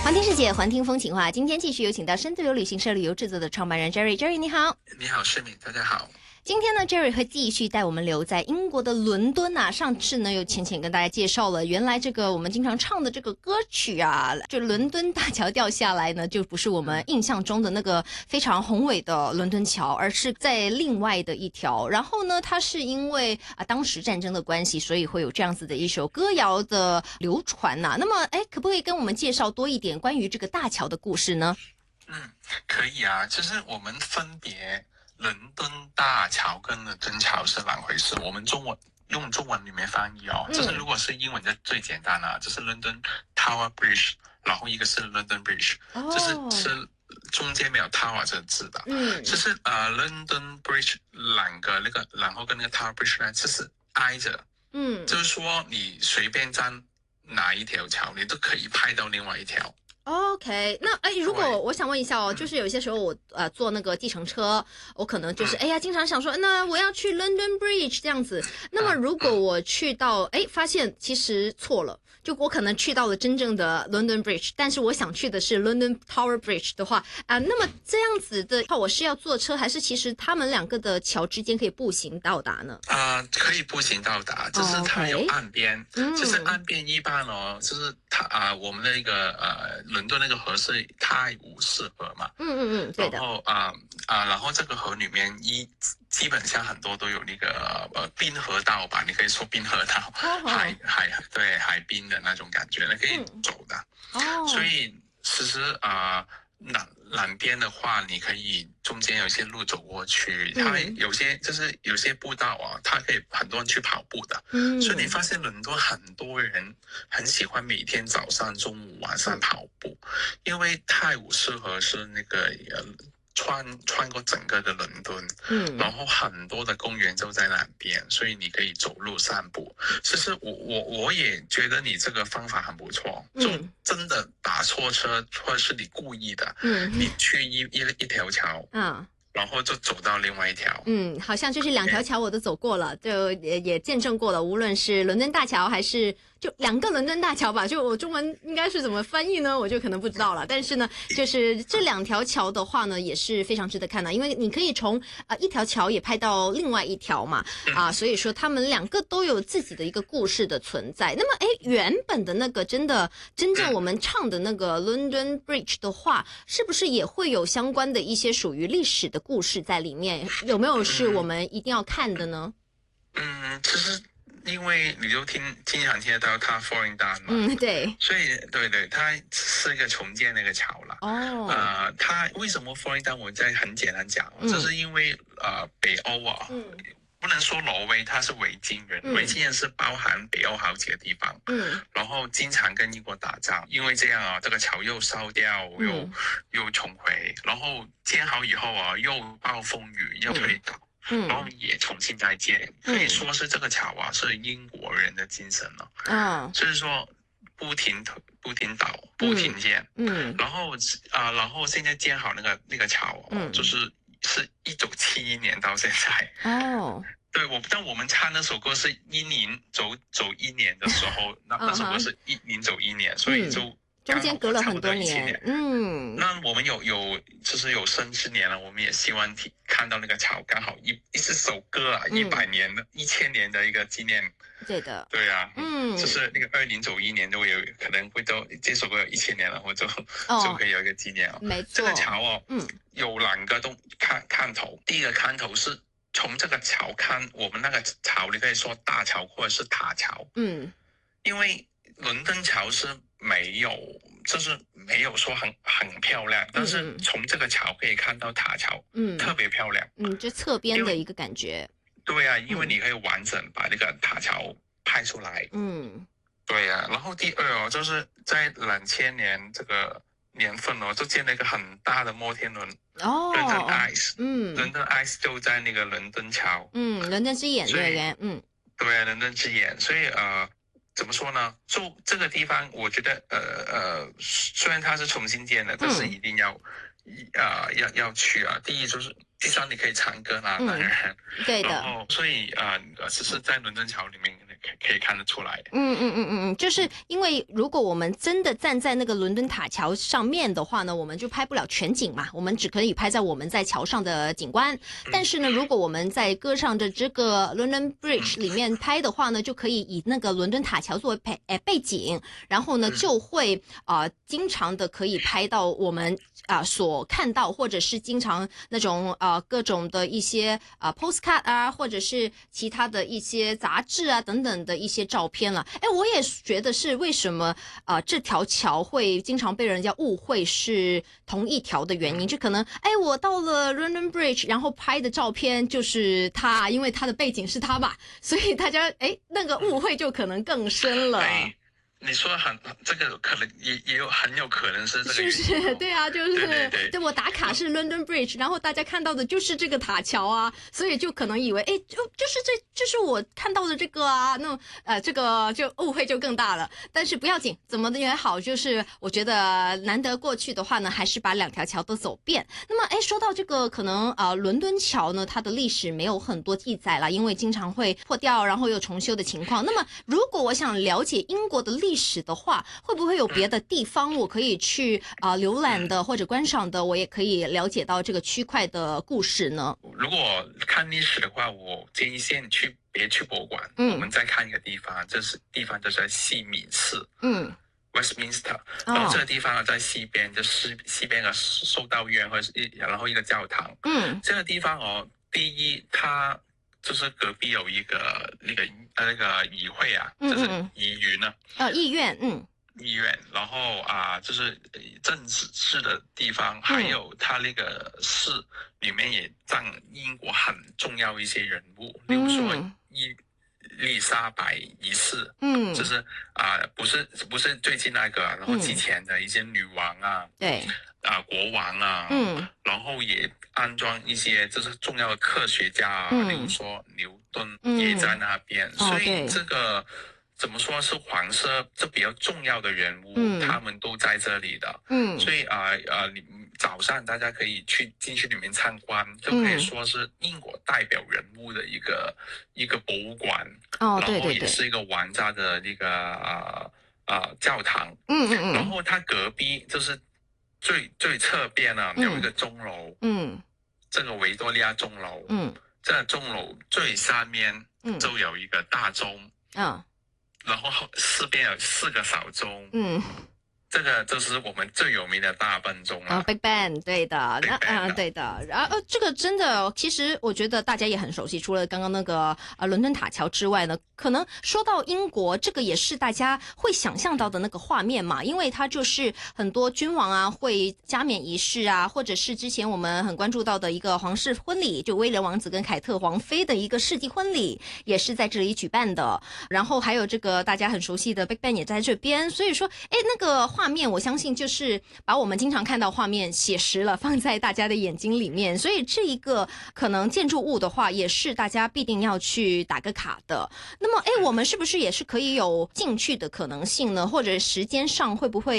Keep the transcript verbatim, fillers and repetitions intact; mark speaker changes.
Speaker 1: 环听世界，环听风情话。今天继续有请到深度游旅行社旅游制作的创办人 Jerry。Jerry 你好。
Speaker 2: 你好，世敏，大家好。
Speaker 1: 今天呢 Jerry 会继续带我们留在英国的伦敦啊。上次呢又浅浅跟大家介绍了，原来这个我们经常唱的这个歌曲啊，就伦敦大桥掉下来呢，就不是我们印象中的那个非常宏伟的伦敦桥，而是在另外的一条。然后呢，它是因为啊当时战争的关系，所以会有这样子的一首歌谣的流传呐、啊。那么，哎，可不可以跟我们介绍多一点关于这个大桥的故事呢？
Speaker 2: 嗯，可以啊，就是我们分别。伦敦大桥跟伦敦桥是两回事，我们中文用中文里面翻译哦，就是如果是英文就最简单了，就是 London Tower Bridge， 然后一个是 London Bridge，、哦、就是是中间没有 Tower 这个字的，嗯，就是呃 London Bridge 两个那个，然后跟那个 Tower Bridge 呢，就是挨着，嗯，就是说你随便站哪一条桥，你都可以拍到另外一条。
Speaker 1: OK， 那哎，如果我想问一下哦，就是有些时候我呃坐那个计程车，我可能就是哎呀，经常想说，那我要去 London Bridge 这样子。那么如果我去到哎，发现其实错了，就我可能去到了真正的 London Bridge， 但是我想去的是 London Tower Bridge 的话啊、呃，那么这样子的话，我是要坐车，还是其实他们两个的桥之间可以步行到达呢？
Speaker 2: 啊、呃，可以步行到达，就是它有岸边， okay, 就是岸边一般哦，嗯、就是它啊、呃，我们的一个呃。伦敦那个河是泰晤士河嘛，
Speaker 1: 嗯嗯嗯，对的。
Speaker 2: 然后啊啊、呃呃，然后这个河里面一基本上很多都有那个呃滨河道吧，你可以说滨河道，哦、海海对海滨的那种感觉，你可以走的。哦，所以其实啊。呃南南边的话，你可以中间有些路走过去，它有些就是有些步道啊，它可以很多人去跑步的。嗯，所以你发现伦敦很多人很喜欢每天早上、中午、晚上跑步，因为泰晤士河是那个呃。穿穿过整个的伦敦，嗯，然后很多的公园就在那边，所以你可以走路散步。其实我我我也觉得你这个方法很不错，就真的打错车或者是你故意的，嗯，你去一一一条桥，嗯。然后就走到另外一条，
Speaker 1: 嗯，好像就是两条桥我都走过了，就也也见证过了，无论是伦敦大桥还是就两个伦敦大桥吧，就我中文应该是怎么翻译呢？我就可能不知道了。但是呢，就是这两条桥的话呢，也是非常值得看的，因为你可以从呃一条桥也拍到另外一条嘛，啊，所以说他们两个都有自己的一个故事的存在。那么，哎，原本的那个真的真正我们唱的那个 London Bridge 的话，是不是也会有相关的一些属于历史的故事在里面？有没有是我们一定要看的呢？
Speaker 2: 嗯，其实因为你就听经常听得到它 falling down 嘛，
Speaker 1: 嗯，对，
Speaker 2: 所以对对，它是一个重建那个桥了。哦，呃，它为什么 falling down？ 我再很简单讲，嗯、就是因为呃北欧啊。嗯，不能说挪威，他是维京人，嗯、维京人是包含北欧好几个地方，嗯，然后经常跟英国打仗，因为这样啊，这个桥又烧掉，又、嗯、又重回，然后建好以后啊，又暴风雨，又推倒，嗯，然后也重新再建，可以说是这个桥啊，是英国人的精神了，嗯，所以说不停不停倒，不停建，嗯，然后啊、呃，然后现在建好那个那个桥，嗯，就是。是一九七一年到现在哦，对我，但我们唱那首歌是一年走走一年的时候，那那首歌是一年走一年，所以就
Speaker 1: 中间隔了很多年。嗯，
Speaker 2: 那我们有有就是有生之年了，我们也希望看到那个桥刚好一一首歌啊，一百年的、一千年的一个纪念。
Speaker 1: 对的，
Speaker 2: 对啊，嗯，就是那个二零走一年都有可能会都这首歌有一千年了，或者就可以有一个纪念哦。
Speaker 1: 没错，
Speaker 2: 这个桥哦，嗯，有两个东看看头，第一个看头是从这个桥看我们那个桥，你可以说大桥或者是塔桥，嗯，因为伦敦桥是没有，就是没有说很很漂亮，但是从这个桥可以看到塔桥，嗯，特别漂亮，
Speaker 1: 嗯，就侧边的一个感觉。
Speaker 2: 对啊，因为你可以完整把这个塔桥拍出来。嗯，对啊。然后第二哦，就是在两千年这个年份哦，就建了一个很大的摩天轮。哦。London Eye。嗯。London Eye 就在那个伦敦桥。
Speaker 1: 嗯，伦敦之眼对不嗯。
Speaker 2: 对啊，伦敦之眼。所以呃，怎么说呢？就这个地方，我觉得呃呃，虽然它是重新建的，但是一定要。嗯啊、呃，要要去啊！第一就是第三，你可以唱歌啦，当然、嗯，
Speaker 1: 对的。
Speaker 2: 然后，所以啊，只、呃、是在伦敦桥里面可以看得出来。
Speaker 1: 嗯嗯嗯嗯嗯，就是因为如果我们真的站在那个伦敦塔桥上面的话呢，我们就拍不了全景嘛，我们只可以拍在我们在桥上的景观。但是呢，如果我们在歌上的这个 London Bridge 里面拍的话呢，就可以以那个伦敦塔桥作为背诶背景，然后呢就会啊、呃、经常的可以拍到我们啊、呃、所看到，或者是经常那种啊、呃、各种的一些啊、呃、postcard 啊，或者是其他的一些杂志啊等等的一些照片了。哎，我也觉得是为什么啊、呃、这条桥会经常被人家误会是同一条的原因，就可能哎我到了 London Bridge， 然后拍的照片就是他，因为他的背景是他吧，所以大家哎那个误会就可能更深了。
Speaker 2: 哎你说很这个可能也也有很有可能是这个原因、哦，
Speaker 1: 是不是？对啊，就是
Speaker 2: 对对对，
Speaker 1: 对我打卡是 London Bridge， 然后大家看到的就是这个塔桥啊，所以就可能以为哎，就就是这就是我看到的这个啊，那呃这个就误会就更大了。但是不要紧，怎么的也好，就是我觉得难得过去的话呢，还是把两条桥都走遍。那么哎，说到这个可能呃伦敦桥呢，它的历史没有很多记载啦，因为经常会破掉，然后又重修的情况。那么如果我想了解英国的历史的话，会不会有别的地方我可以去啊、呃、浏览的或者观赏的，我也可以了解到这个区块的故事呢？
Speaker 2: 如果看历史的话，我建议先去别去博物馆，嗯，我们再看一个地方，这是地方就是西敏寺，嗯 ，Westminster，、哦、然后这个地方在西边，就是西边的修道院或者一然后一个教堂，嗯，这个地方哦，第一它就是隔壁有一个那个那个议会啊，嗯嗯就是议员呢，
Speaker 1: 呃，议院，嗯，
Speaker 2: 议院，然后啊，就是政治室的地方，嗯、还有它那个市里面也占英国很重要一些人物，嗯、例如说伊丽莎白一世，嗯，就是啊，不是不是最近那个，然后之前的一些女王啊，
Speaker 1: 对、
Speaker 2: 嗯。啊，国王啊，嗯，然后也安装一些就是重要的科学家啊，嗯、例如说牛顿也在那边，嗯、所以这个、哦、怎么说是黄色这比较重要的人物，嗯、他们都在这里的，嗯，所以啊啊，你、呃、早上大家可以去进去里面参观，就可以说是英国代表人物的一个、嗯、一个博物馆，哦，然后也是一个王家的那个啊啊、呃、教堂，嗯嗯嗯，然后它隔壁就是。最最侧边呢、啊、有一个钟楼，嗯，这个维多利亚钟楼，嗯，这个钟楼最下面就有一个大钟，嗯，然后四边有四个小钟，嗯。这个就是我们最有名的大笨钟了、啊、
Speaker 1: ，Big Ben， 对的，那啊、呃，对的，然后、呃、这个真的，其实我觉得大家也很熟悉，除了刚刚那个呃伦敦塔桥之外呢，可能说到英国，这个也是大家会想象到的那个画面嘛，因为它就是很多君王啊会加冕仪式啊，或者是之前我们很关注到的一个皇室婚礼，就威廉王子跟凯特王妃的一个世纪婚礼，也是在这里举办的，然后还有这个大家很熟悉的 Big Ben 也在这边，所以说，哎，那个。画面我相信就是把我们经常看到画面写实了放在大家的眼睛里面，所以这一个可能建筑物的话也是大家必定要去打个卡的。那么诶，我们是不是也是可以有进去的可能性呢？或者时间上会不会